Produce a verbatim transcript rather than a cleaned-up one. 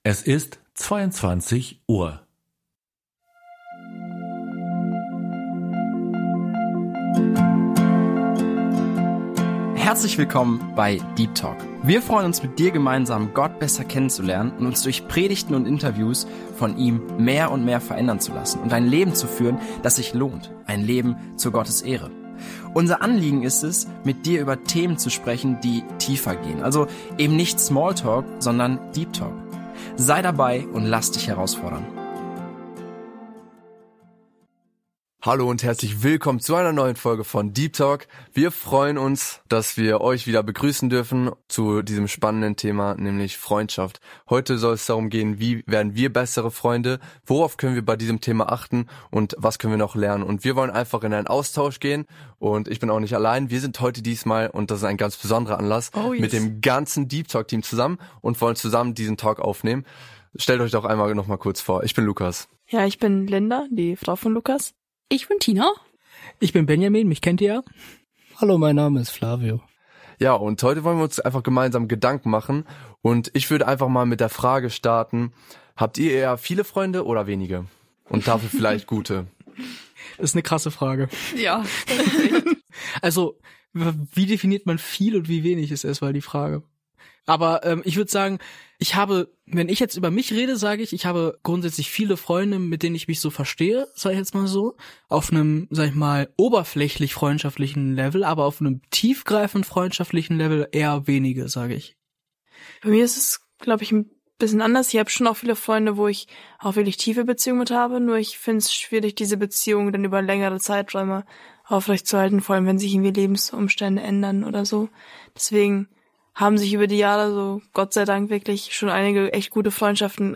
Es ist zweiundzwanzig Uhr. Herzlich willkommen bei Deep Talk. Wir freuen uns, mit dir gemeinsam Gott besser kennenzulernen und uns durch Predigten und Interviews von ihm mehr und mehr verändern zu lassen und ein Leben zu führen, das sich lohnt. Ein Leben zu Gottes Ehre. Unser Anliegen ist es, mit dir über Themen zu sprechen, die tiefer gehen. Also eben nicht Smalltalk, sondern Deep Talk. Sei dabei und lass dich herausfordern. Hallo und herzlich willkommen zu einer neuen Folge von Deep Talk. Wir freuen uns, dass wir euch wieder begrüßen dürfen zu diesem spannenden Thema, nämlich Freundschaft. Heute soll es darum gehen, wie werden wir bessere Freunde, worauf können wir bei diesem Thema achten und was können wir noch lernen. Und wir wollen einfach in einen Austausch gehen und ich bin auch nicht allein. Wir sind heute diesmal, und das ist ein ganz besonderer Anlass, oh, yes. mit dem ganzen Deep Talk Team zusammen und wollen zusammen diesen Talk aufnehmen. Stellt euch doch einmal noch mal kurz vor. Ich bin Lukas. Ja, ich bin Linda, die Frau von Lukas. Ich bin Tina. Ich bin Benjamin, mich kennt ihr ja. Hallo, mein Name ist Flavio. Ja, und heute wollen wir uns einfach gemeinsam Gedanken machen und ich würde einfach mal mit der Frage starten, habt ihr eher viele Freunde oder wenige? Und dafür vielleicht gute? Das ist eine krasse Frage. Ja. Also, wie definiert man viel und wie wenig ist erstmal die Frage. Aber ähm, ich würde sagen, ich habe, wenn ich jetzt über mich rede, sage ich, ich habe grundsätzlich viele Freunde, mit denen ich mich so verstehe, sage ich jetzt mal so, auf einem, sag ich mal, oberflächlich freundschaftlichen Level, aber auf einem tiefgreifend freundschaftlichen Level eher wenige, sage ich. Bei mir ist es, glaube ich, ein bisschen anders. Ich habe schon auch viele Freunde, wo ich auch wirklich tiefe Beziehungen mit habe, nur ich finde es schwierig, diese Beziehungen dann über längere Zeiträume aufrechtzuerhalten, vor allem wenn sich irgendwie Lebensumstände ändern oder so. Deswegen haben sich über die Jahre so, Gott sei Dank, wirklich schon einige echt gute Freundschaften